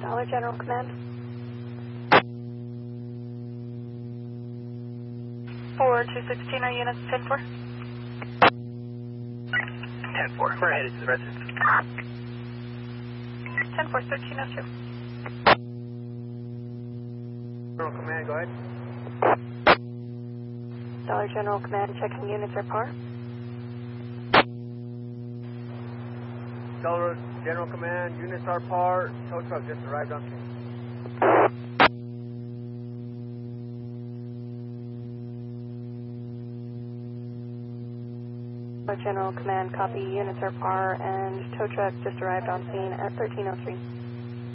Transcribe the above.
Dollar General Command. 4216, our units 10-4. 10-4, we're headed to the residence. 10-4, 1302. General Command, go ahead. Dollar General Command, checking units are par. Dollar General Command, units are par. Tow truck just arrived on scene. Dollar General Command, copy, units are par, and tow truck just arrived on scene at 1303.